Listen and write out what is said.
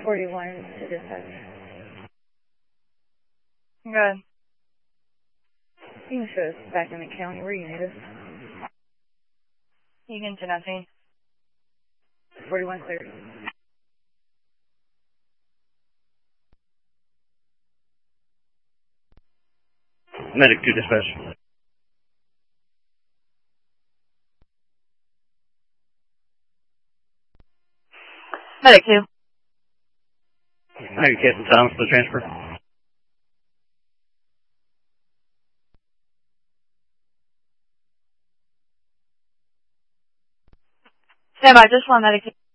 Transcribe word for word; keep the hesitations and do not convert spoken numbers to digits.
forty-one to dispatch. Good. You can show us back in the county where you need us. Egan to nothing. forty-one clear. Medic to dispatch. Medic two. Are you getting silence for the transfer? Stand by, just one medic two.